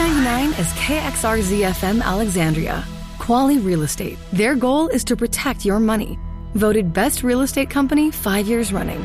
Z99 is KXRZ-FM Alexandria. Quality Real Estate. Their goal is to protect your money. Voted Best Real Estate Company 5 years running.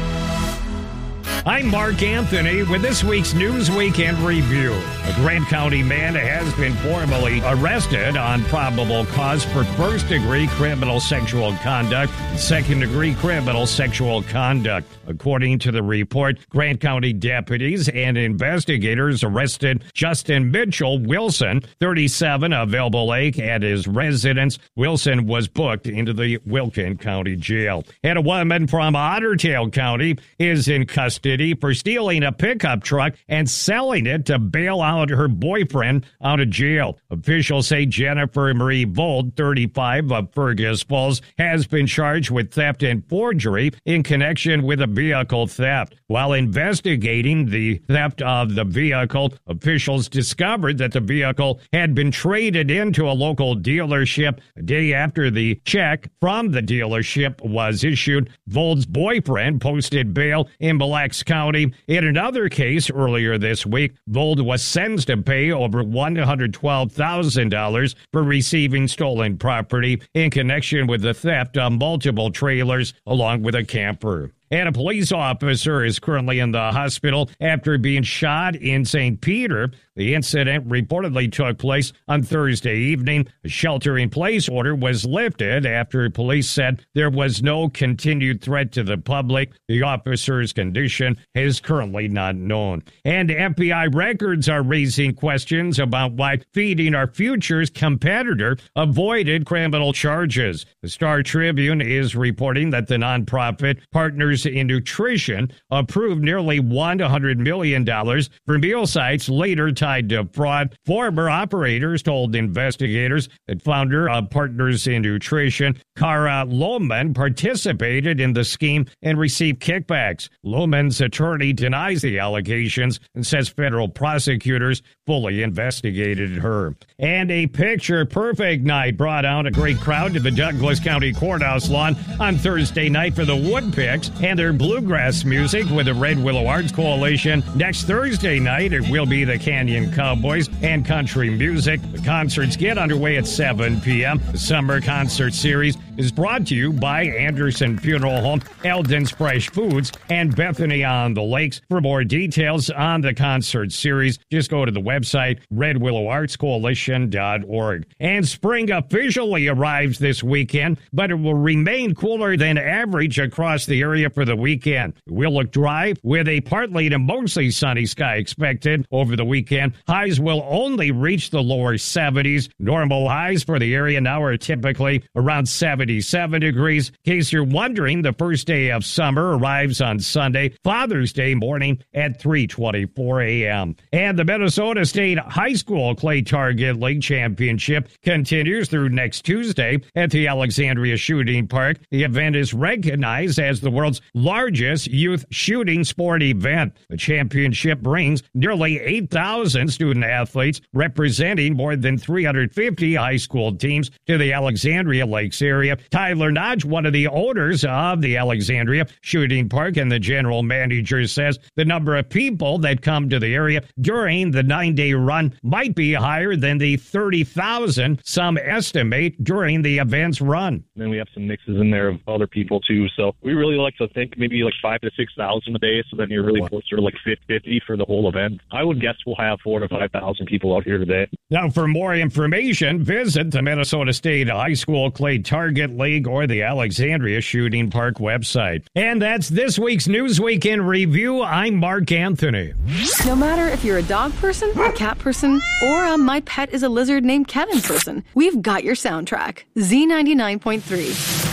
I'm Mark Anthony with this week's News Weekend Review. A Grant County man has been formally arrested on probable cause for first-degree criminal sexual conduct and second-degree criminal sexual conduct. According to the report, Grant County deputies and investigators arrested Justin Mitchell Wilson, 37, of Elbow Lake, at his residence. Wilson was booked into the Wilkin County Jail. And a woman from Ottertail County is in custody for stealing a pickup truck and selling it to bail out her boyfriend out of jail. Officials say Jennifer Marie Vold, 35, of Fergus Falls, has been charged with theft and forgery in connection with a vehicle theft. While investigating the theft of the vehicle, officials discovered that the vehicle had been traded into a local dealership a day after the check from the dealership was issued. Vold's boyfriend posted bail in Mille Lacs County. In another case earlier this week, Vold was sentenced to pay over $112,000 for receiving stolen property in connection with the theft of multiple trailers along with a camper. And a police officer is currently in the hospital after being shot in St. Peter. The incident reportedly took place on Thursday evening. A shelter-in-place order was lifted after police said there was no continued threat to the public. The officer's condition is currently not known. And FBI records are raising questions about why Feeding Our Future's competitor avoided criminal charges. The Star Tribune is reporting that the nonprofit Partners in Nutrition approved nearly $100 million for meal sites later tied to fraud. Former operators told investigators that founder of Partners in Nutrition, Cara Lohman, participated in the scheme and received kickbacks. Lohman's attorney denies the allegations and says federal prosecutors fully investigated her. And a picture-perfect night brought out a great crowd to the Douglas County Courthouse lawn on Thursday night for the Woodpicks and their bluegrass music with the Red Willow Arts Coalition. Next Thursday night, it will be the Canyon Cowboys and country music. The concerts get underway at 7 p.m. The Summer Concert Series is brought to you by Anderson Funeral Home, Eldon's Fresh Foods, and Bethany on the Lakes. For more details on the concert series, just go to the website, redwillowartscoalition.org. And spring officially arrives this weekend, but it will remain cooler than average across the area for the weekend. It will look dry with a partly to mostly sunny sky expected over the weekend. Highs will only reach the lower 70s. Normal highs for the area now are typically around 77 degrees. In case you're wondering, the first day of summer arrives on Sunday, Father's Day morning at 3:24 a.m. And the Minnesota State High School Clay Target League Championship continues through next Tuesday at the Alexandria Shooting Park. The event is recognized as the world's largest youth shooting sport event. The championship brings nearly 8,000 student athletes representing more than 350 high school teams to the Alexandria Lakes area. Tyler Nodge, one of the owners of the Alexandria Shooting Park and the general manager, says the number of people that come to the area during the 9-day run might be higher than the 30,000 some estimate during the event's run. Then we have some mixes in there of other people too, so we really like to think maybe like 5,000 to 6,000 a day, so then you're really closer to like 50 for the whole event. I would guess we'll have 4,000 to 5,000 people out here today. Now, for more information, visit the Minnesota State High School Clay Target League or the Alexandria Shooting Park website. And that's this week's Newsweek in Review. I'm Mark Anthony. No matter if you're a dog person, a cat person, or a my pet is a lizard named Kevin person, we've got your soundtrack. Z99.3.